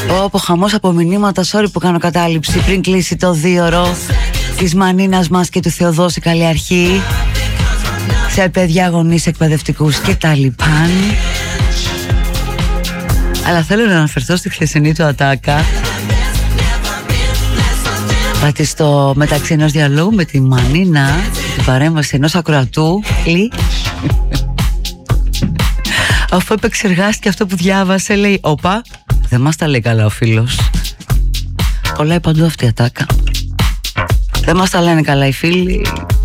Από χαμός από μηνύματα. Sorry που κάνω κατάληψη πριν κλείσει το 2ωρο της Μανίνας μας και του Θεοδόση καλή αρχή σε παιδιά, γονείς, εκπαιδευτικούς και τα λοιπά. Αλλά θέλω να αναφερθώ στη χθεσινή του ατάκα. Πάτη στο μεταξύ ενός διαλόγου με τη Μανίνα, την παρέμβαση ενός ακροατού. Αφού επεξεργάστηκε αυτό που διάβασε, λέει: όπα, δεν μας τα λέει καλά ο φίλος. Κολλάει παντού αυτή η ατάκα. Δεν μας τα λένε καλά οι φίλοι.